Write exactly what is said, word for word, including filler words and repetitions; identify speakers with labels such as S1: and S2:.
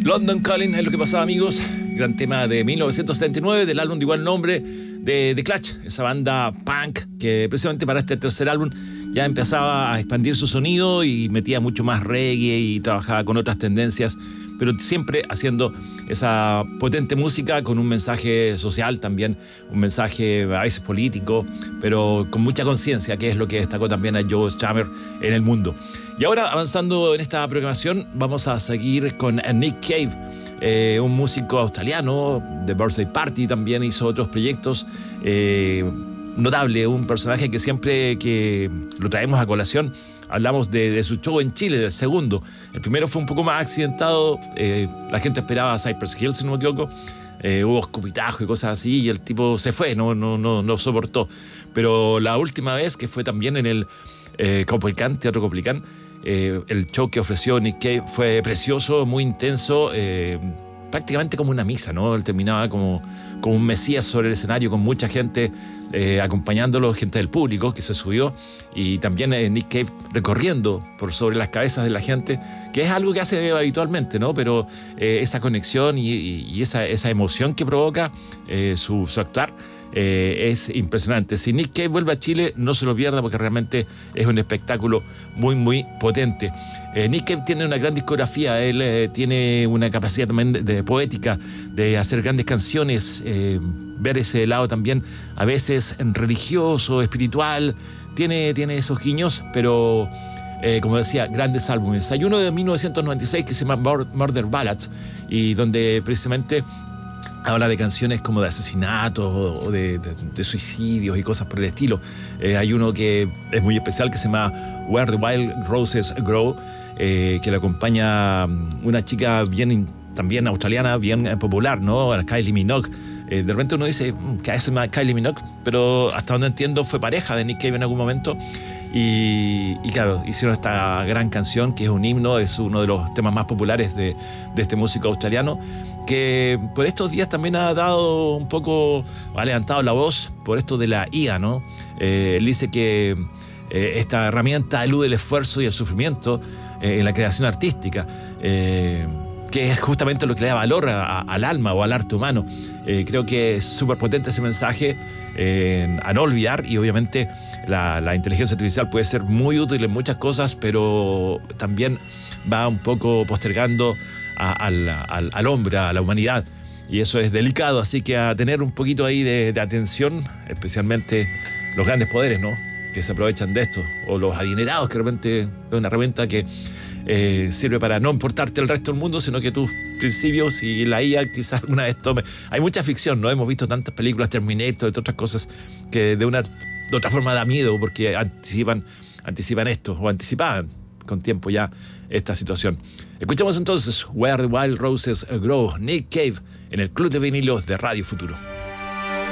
S1: London Calling es lo que pasaba, amigos. Gran tema de mil novecientos setenta y nueve del álbum de igual nombre de The Clash, esa banda punk que precisamente para este tercer álbum ya empezaba a expandir su sonido y metía mucho más reggae y trabajaba con otras tendencias, pero siempre haciendo esa potente música con un mensaje social también, un mensaje a veces político, pero con mucha conciencia, que es lo que destacó también a Joe Strummer en el mundo. Y ahora, avanzando en esta programación, vamos a seguir con Nick Cave, eh, un músico australiano de Birthday Party, también hizo otros proyectos. Eh, notable, un personaje que siempre que lo traemos a colación hablamos de, de su show en Chile, del segundo. El primero fue un poco más accidentado, eh, la gente esperaba a Cypress Hill, si no me equivoco, eh, hubo escupitajo y cosas así, y el tipo se fue, no, no, no, no soportó. Pero la última vez, que fue también en el eh, Caupolicán, Teatro Caupolicán, eh, el show que ofreció Nick Cave fue precioso, muy intenso, eh, prácticamente como una misa, ¿no? Él terminaba como, como un mesías sobre el escenario, con mucha gente eh, acompañándolo, gente del público que se subió, y también eh, Nick Cave recorriendo por sobre las cabezas de la gente, que es algo que hace habitualmente, ¿no? Pero eh, esa conexión y, y, y esa, esa emoción que provoca eh, su, su actuar Eh, es impresionante. Si Nick Cave vuelve a Chile, no se lo pierda, porque realmente es un espectáculo muy, muy potente. Eh, Nick Cave tiene una gran discografía, él eh, tiene una capacidad también de, de poética, de hacer grandes canciones, eh, ver ese lado también a veces religioso, espiritual, tiene, tiene esos guiños, pero eh, como decía, grandes álbumes. Hay uno de mil novecientos noventa y seis que se llama Murder Ballads, y donde precisamente habla de canciones como de asesinatos o de, de, de suicidios y cosas por el estilo. Eh, hay uno que es muy especial que se llama Where the Wild Roses Grow, eh, que le acompaña una chica bien, también australiana, bien popular, ¿no? Kylie Minogue. Eh, de repente uno dice, ¿qué hace Kylie Minogue? Pero hasta donde entiendo fue pareja de Nick Cave en algún momento. Y, y claro, hicieron esta gran canción que es un himno, es uno de los temas más populares de, de este músico australiano, que por estos días también ha dado un poco, ha levantado la voz por esto de la I A, ¿no? Eh, él dice que eh, esta herramienta elude el esfuerzo y el sufrimiento eh, en la creación artística, eh, que es justamente lo que le da valor a, a, al alma o al arte humano. Eh, creo que es súper potente ese mensaje eh, a no olvidar, y obviamente la, la inteligencia artificial puede ser muy útil en muchas cosas, pero también va un poco postergando a, al, al, al hombre, a la humanidad, y eso es delicado, así que a tener un poquito ahí de, de atención, especialmente los grandes poderes, ¿no?, que se aprovechan de esto, o los adinerados, que de repente es una herramienta que Eh, sirve para no importarte el resto del mundo, sino que tus principios, y la I A quizás alguna vez tome. Hay mucha ficción, ¿no? Hemos visto tantas películas, Terminator, y otras cosas, que de una de otra forma da miedo, porque anticipan, anticipan esto, o anticipaban con tiempo ya esta situación. Escuchamos entonces Where the Wild Roses Grow, Nick Cave, en el Club de Vinilos de Radio Futuro.